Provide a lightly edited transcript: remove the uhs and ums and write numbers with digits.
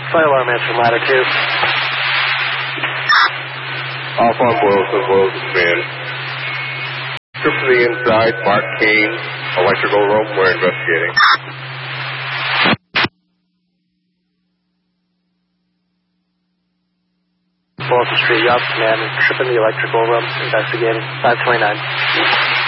Fire alarm answer, ladder 2. Off on Boylston man. Trip to the inside, Mark Kane, electrical room, we're investigating. Boylston Street, Yelp, command, trip in the electrical room, investigating. 529.